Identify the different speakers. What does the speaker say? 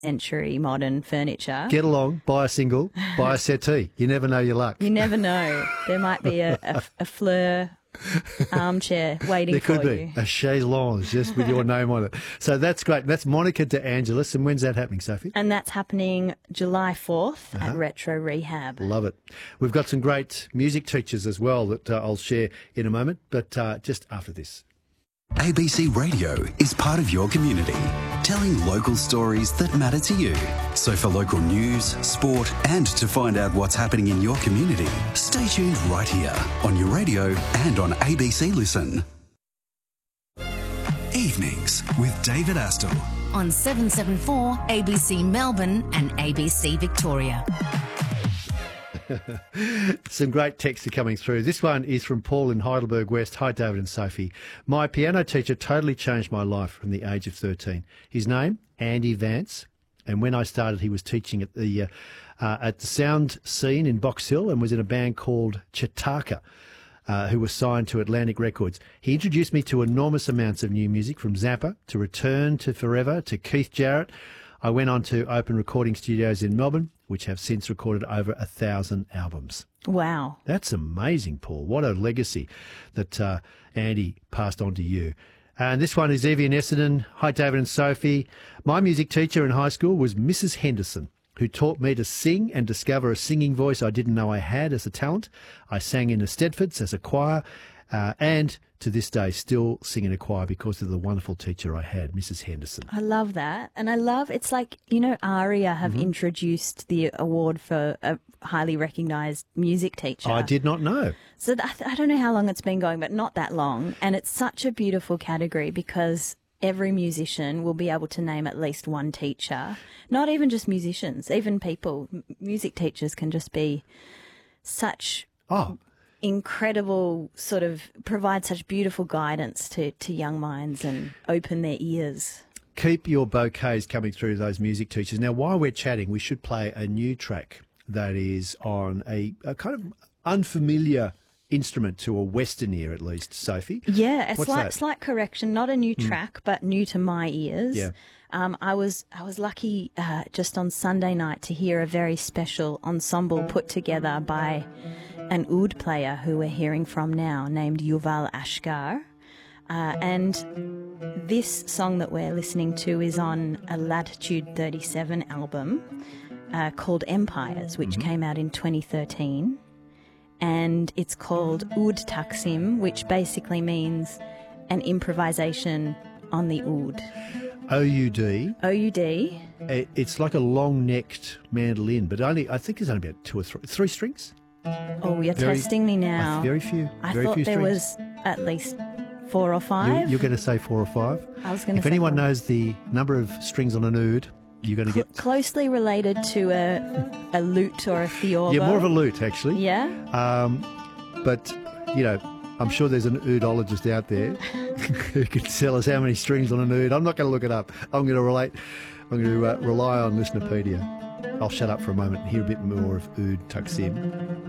Speaker 1: century modern furniture.
Speaker 2: Get along, buy a single, buy a settee. You never know your luck.
Speaker 1: You never know. There might be a Fleur armchair waiting for you.
Speaker 2: There could be a chaise lounge just with your name on it. So that's great. That's Monica De Angelis. And when's that happening, Sophie?
Speaker 1: And that's happening July 4th at Retro Rehab.
Speaker 2: Love it. We've got some great music teachers as well that I'll share in a moment, but just after this.
Speaker 3: ABC Radio is part of your community, telling local stories that matter to you. So for local news, sport, and to find out what's happening in your community, stay tuned right here on your radio and on ABC Listen. Evenings with David Astle
Speaker 4: on 774 ABC Melbourne and ABC Victoria.
Speaker 2: Some great texts are coming through. This one is from Paul in Heidelberg West. Hi, David and Sophie. My piano teacher totally changed my life from the age of 13. His name, Andy Vance, and when I started, he was teaching at the sound scene in Box Hill and was in a band called Chitaka, who was signed to Atlantic Records. He introduced me to enormous amounts of new music, from Zappa to Return to Forever to Keith Jarrett. I went on to open recording studios in Melbourne, which have since recorded over 1,000 albums.
Speaker 1: Wow.
Speaker 2: That's amazing, Paul. What a legacy that Andy passed on to you. And this one is Evie in Essendon. Hi, David and Sophie. My music teacher in high school was Mrs. Henderson, who taught me to sing and discover a singing voice I didn't know I had as a talent. I sang in the Stedfords as a choir and to this day still sing in a choir because of the wonderful teacher I had, Mrs. Henderson.
Speaker 1: I love that. And I love, it's like, you know, ARIA have introduced the award for a highly recognised music teacher.
Speaker 2: I did not know.
Speaker 1: So I don't know how long it's been going, but not that long. And it's such a beautiful category because every musician will be able to name at least one teacher. Not even just musicians, even people. Music teachers can just be such incredible, sort of provide such beautiful guidance to young minds and open their ears.
Speaker 2: Keep your bouquets coming through those music teachers. Now, while we're chatting, we should play a new track that is on a kind of unfamiliar instrument to a Western ear, at least, Sophie.
Speaker 1: Yeah,
Speaker 2: What's that?
Speaker 1: Slight correction, not a new track, but new to my ears.
Speaker 2: Yeah.
Speaker 1: I was lucky just on Sunday night to hear a very special ensemble put together by an oud player who we're hearing from now, named Yuval Ashgar. And this song that we're listening to is on a Latitude 37 album called Empires, which came out in 2013. And it's called Oud Taksim, which basically means an improvisation on the oud.
Speaker 2: O-U-D.
Speaker 1: O-U-D.
Speaker 2: It's like a long-necked mandolin, but I think there's only about 2 or 3 strings.
Speaker 1: Oh, you're testing me now.
Speaker 2: Very few.
Speaker 1: I
Speaker 2: very
Speaker 1: thought
Speaker 2: few
Speaker 1: there
Speaker 2: strings.
Speaker 1: was at least 4 or 5.
Speaker 2: You're going to say 4 or 5?
Speaker 1: I was going to
Speaker 2: If
Speaker 1: say
Speaker 2: anyone
Speaker 1: 4.
Speaker 2: knows the number of strings on an oud, you're going to get...
Speaker 1: Closely related to a lute or a theorbo.
Speaker 2: Yeah, more of a lute, actually.
Speaker 1: Yeah?
Speaker 2: But, you know, I'm sure there's an oudologist out there who can tell us how many strings on an oud. I'm not going to look it up. I'm going to rely on Listenerpedia. I'll shut up for a moment and hear a bit more of Oud Taksim.